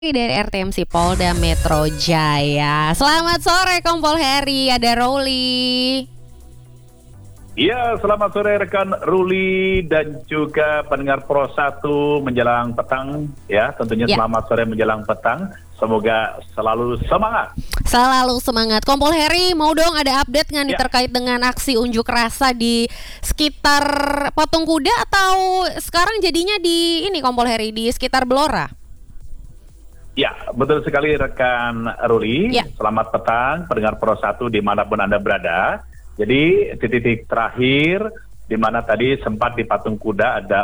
Dari RTMC Polda Metro Jaya. Selamat sore Kompol Heri, ada Ruli. Iya, selamat sore rekan Ruli dan juga pendengar Pro 1 menjelang petang ya. Tentunya selamat sore menjelang petang. Semoga selalu semangat. Selalu semangat. Kompol Heri, mau dong ada update nggak nih terkait dengan aksi unjuk rasa di sekitar Patung Kuda atau sekarang jadinya di ini Kompol Heri di sekitar Blora? Ya, betul sekali rekan Ruli. Ya. Selamat petang pendengar Pro 1 dimanapun Anda berada. Jadi titik terakhir di mana tadi sempat di Patung Kuda ada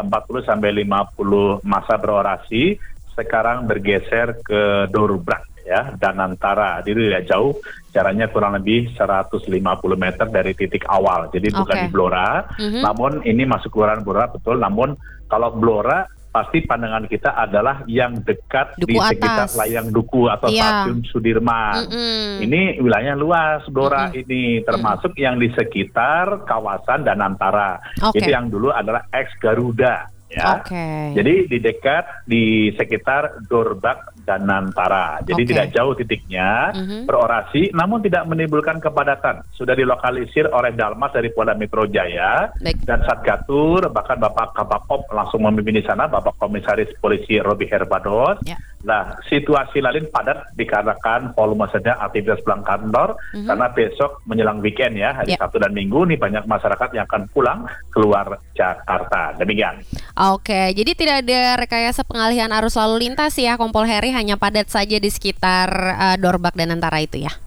40-50 massa berorasi, sekarang bergeser ke Dorbrak ya, Danantara. Jadi tidak jauh, jaraknya kurang lebih 150 meter dari titik awal. Jadi bukan di Blora, namun ini masuk kelurahan Blora betul. Namun kalau Blora pasti pandangan kita adalah yang dekat Duku di sekitar atas. Layang Duku atau Stasiun Sudirman. Ini wilayahnya luas, Blora ini termasuk yang di sekitar kawasan Danantara. Itu yang dulu adalah ex Garuda. Ya, jadi di dekat di sekitar Dorbak Danantara. Jadi tidak jauh titiknya berorasi, namun tidak menimbulkan kepadatan. Sudah dilokalisir oleh Dalmas dari Polda Metro Jaya dan Satgatur, bahkan Bapak Kabakop langsung memimpin di sana, Bapak Komisaris Polisi Robi Herbados. Nah, situasi lain padat dikarenakan volume saja aktivitas pulang kantor karena besok menjelang weekend ya, hari Sabtu dan Minggu nih banyak masyarakat yang akan pulang keluar Jakarta. Demikian. Oke, jadi tidak ada rekayasa pengalihan arus lalu lintas ya Kompol Heri, hanya padat saja di sekitar Dorbak dan Antara itu ya?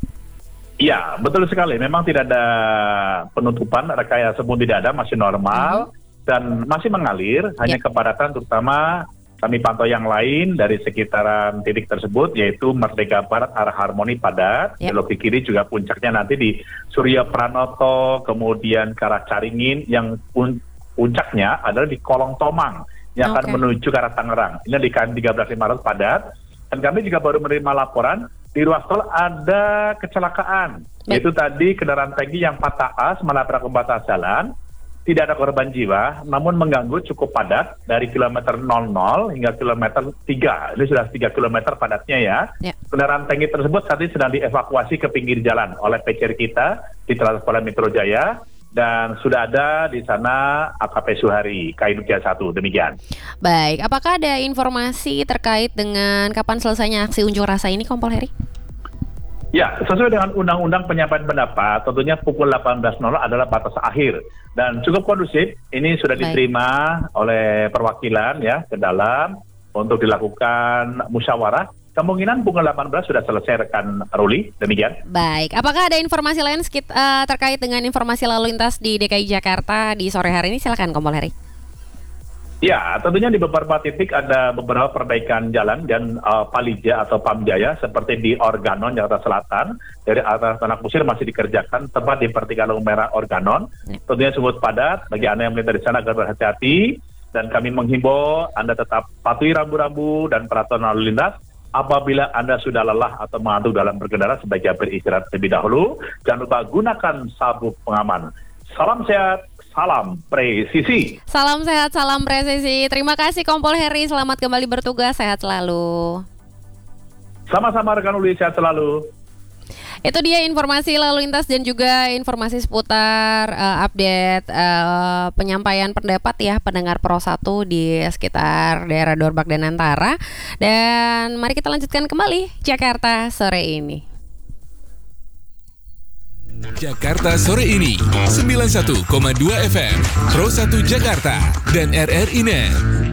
Iya, betul sekali. Memang tidak ada penutupan, rekayasa pun tidak ada, masih normal dan masih mengalir, hanya kepadatan terutama kami pantau yang lain dari sekitaran titik tersebut, yaitu Merdeka Barat arah Harmoni padat, belok ke kiri juga puncaknya nanti di Surya Pranoto, kemudian ke arah Caringin, yang puncaknya adalah di Kolong Tomang yang akan menuju ke arah Tangerang. Ini di KM 13.500 padat. Dan kami juga baru menerima laporan di ruas tol ada kecelakaan. Yaitu tadi kendaraan tangki yang patah as menabrak pembatas jalan. Tidak ada korban jiwa, namun mengganggu cukup padat dari kilometer 00 hingga kilometer 3. Ini sudah 3 kilometer padatnya ya. Kendaraan tangki tersebut saat ini sedang dievakuasi ke pinggir jalan oleh PCR kita di Telantas Polda Metro Jaya. Dan sudah ada di sana AKP Suhari, K1. Demikian. Baik, apakah ada informasi terkait dengan kapan selesainya aksi unjuk rasa ini, Kompol Heri? Ya, sesuai dengan Undang-Undang Penyampaian Pendapat, tentunya pukul 18.00 adalah batas akhir. Dan cukup kondusif, ini sudah diterima oleh perwakilan ya ke dalam untuk dilakukan musyawarah. Kemungkinan pukul 18 sudah selesai rekan Ruli, demikian. Baik, apakah ada informasi lain terkait dengan informasi lalu lintas di DKI Jakarta di sore hari ini? Silakan Kompol Heri. Ya, tentunya di beberapa titik ada beberapa perbaikan jalan dan Palija atau Pamjaya seperti di Organon, Jakarta Selatan. Dari arah Tanah Kusir masih dikerjakan, tepat di pertigaan lampu merah Organon. Tentunya sungguh padat, bagi Anda yang melintas di sana agar berhati-hati. Dan kami menghimbau Anda tetap patuhi rambu-rambu dan peraturan lalu lintas. Apabila Anda sudah lelah atau mengantuk dalam berkendara, sebaiknya beristirahat terlebih dahulu. Jangan lupa gunakan sabuk pengaman. Salam sehat, salam presisi. Salam sehat, salam presisi. Terima kasih Kompol Heri, selamat kembali bertugas, sehat selalu. Sama-sama rekan Uli, sehat selalu. Itu dia informasi lalu lintas dan juga informasi seputar update penyampaian pendapat ya pendengar Pro 1 di sekitar daerah Dorbak dan Antara. Dan mari kita lanjutkan kembali Jakarta sore ini. Jakarta sore ini 91,2 FM Pro 1 Jakarta dan RRI Net.